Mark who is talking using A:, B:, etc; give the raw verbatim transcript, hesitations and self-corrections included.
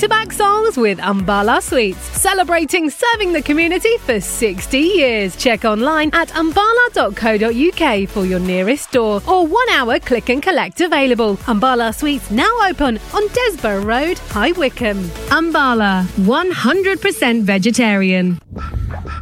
A: back-to-back songs with Umbala Sweets, celebrating serving the community for sixty years. Check online at umbala dot co dot uk for your nearest store or one-hour click and collect available. Umbala Sweets now open on Desborough Road, High Wycombe. Umbala, one hundred percent vegetarian.